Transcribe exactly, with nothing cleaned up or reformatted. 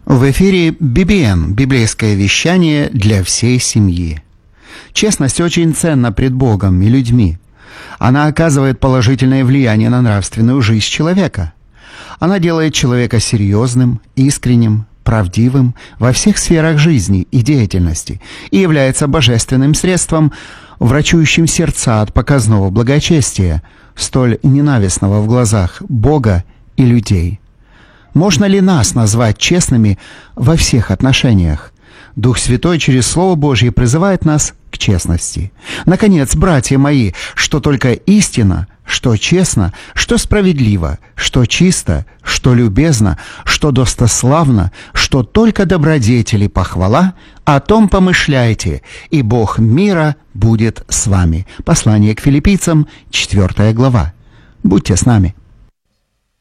В эфире би би эн – библейское вещание для всей семьи. Честность очень ценна пред Богом и людьми. Она оказывает положительное влияние на нравственную жизнь человека. Она делает человека серьезным, искренним, правдивым во всех сферах жизни и деятельности и является божественным средством, врачующим сердца от показного благочестия, столь ненавистного в глазах Бога и людей. Можно ли нас назвать честными во всех отношениях? Дух Святой через Слово Божье призывает нас к честности. Наконец, братья мои, что только истина, что честно, что справедливо, что чисто, что любезно, что достославно, что только добродетели похвала, о том помышляйте, и Бог мира будет с вами. Послание к Филиппийцам, четвёртая глава. Будьте с нами.